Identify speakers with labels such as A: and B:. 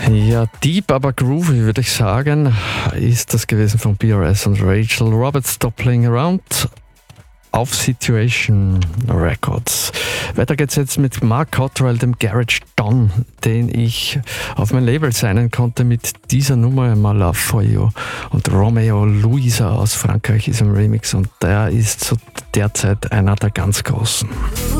A: Ja, deep, aber groovy, würde ich sagen, ist das gewesen von BRS und Rachel Roberts, Stop Playing Around auf Situation Records. Weiter geht's jetzt mit Mark Cottrell, dem Garage Don, den ich auf mein Label signen konnte mit dieser Nummer My Love For You. Und Romeo Luisa aus Frankreich ist im Remix und der ist zu derzeit einer der ganz Großen.